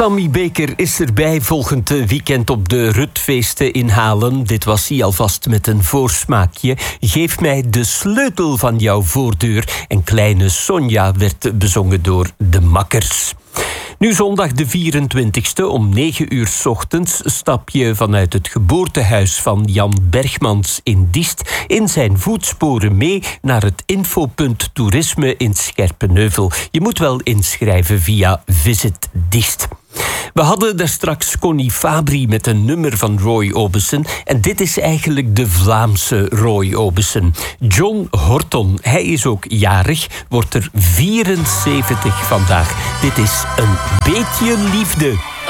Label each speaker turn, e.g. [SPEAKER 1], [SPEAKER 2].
[SPEAKER 1] Sammy Baker is erbij volgend weekend op de Rutfeesten in Halen. Dit was hij alvast met een voorsmaakje. Geef mij de sleutel van jouw voordeur. En Kleine Sonja werd bezongen door de Makkers. Nu zondag de 24e om 9 uur 's ochtends stap je vanuit het geboortehuis van Jan Bergmans in Diest in zijn voetsporen mee naar het infopunt toerisme in Scherpenheuvel. Je moet wel inschrijven via Visit Diest. We hadden daar straks Connie Fabri met een nummer van Roy Orbison. En dit is eigenlijk de Vlaamse Roy Orbison. John Horton, hij is ook jarig, wordt er 74 vandaag. Dit is Een Beetje Liefde.